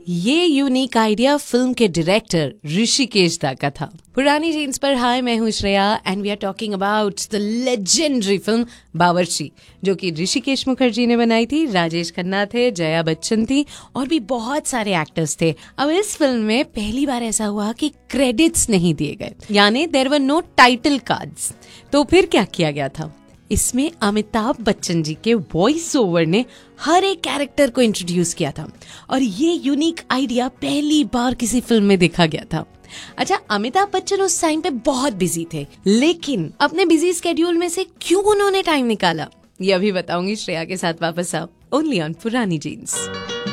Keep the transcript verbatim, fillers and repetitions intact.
ये unique idea film के director Rishikesh दा का था। पुरानी जीन्स पर हाय, मैं हूँ Shreya and we are talking about the legendary film बावर्ची, जो कि ऋषिकेश मुखर्जी ने बनाई थी। राजेश खन्ना थे, जया बच्चन थी और भी बहुत सारे एक्टर्स थे। अब इस फिल्म में पहली बार ऐसा हुआ कि क्रेडिट्स नहीं दिए गए, यानी there were no title cards. तो फिर क्या किया गया था? इसमें अमिताभ बच्चन जी के वॉइस ओवर ने हर एक कैरेक्टर को इंट्रोड्यूस किया था और ये यूनिक आइडिया पहली बार किसी फिल्म में देखा गया था। अच्छा, अमिताभ बच्चन उस टाइम पे बहुत बिजी थे, लेकिन अपने बिजी स्केड्यूल में से क्यों उन्होंने टाइम निकाला, ये अभी बताऊंगी। श्रेया के साथ वापस आओ, ओनली ऑन पुरानी जीन्स।